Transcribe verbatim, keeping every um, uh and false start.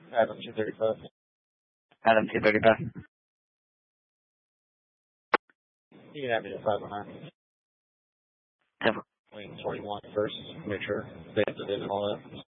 Adam two thirty-five. Adam two thirty-five. You can have me at five oh nine. Temple. Wing twenty-one first. Make sure they have to do all that.